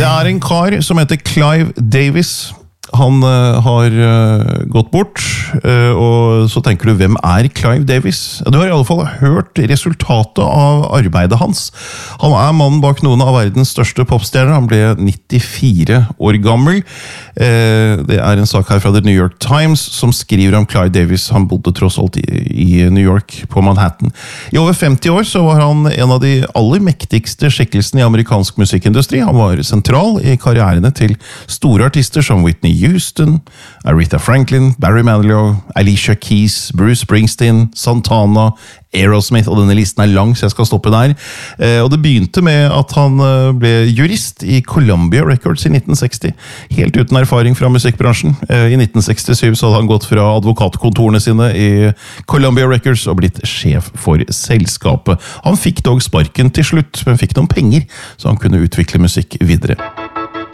Det en kar som heter Clive Davis. Han har gått bort, og så tenker du, hvem Clive Davis? Du har i alle fall hørt resultatet av arbeidet hans. Han mannen bak noen av verdens største popstjerner. Han ble 94 år gammel. Det en sak her fra The New York Times som skriver om Clive Davis. Han bodde tross alt i New York, på Manhattan. I over 50 år så var han en av de aller mektigste skikkelsene i amerikansk musikkindustri. Han var sentral i karrierene til store artister som Whitney Houston, Aretha Franklin, Barry Manilow, Alicia Keys, Bruce Springsteen, Santana, Aerosmith, og denne listen lang, så jeg skal stoppe der. Og det begynte med at han ble jurist i Columbia Records i 1960, helt uten erfaring fra musikkbransjen. I 1967 så hadde han gått fra advokatkontorene sine i Columbia Records og blitt sjef for selskapet. Han fikk dog sparken til slutt, men fikk noen penger, så han kunne utvikle musikk videre.